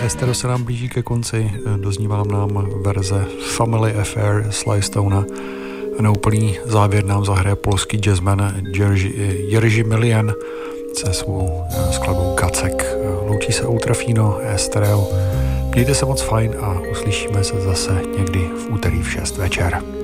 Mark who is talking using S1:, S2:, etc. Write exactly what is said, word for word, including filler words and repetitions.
S1: Estero se nám blíží ke konci, doznívala nám verze Family Affair Sly Stona a na úplný závěr nám zahraje polský jazzman Jerzy, Jerzy Milian se svou skladbou Kacek. Loučí se Ultrafino, Estereo. Mějte se moc fajn a uslyšíme se zase někdy v úterý v šest večer.